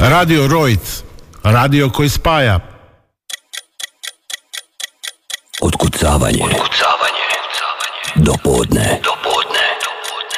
Radio Rojc, radio koji spaja. Otkucavanje do podne.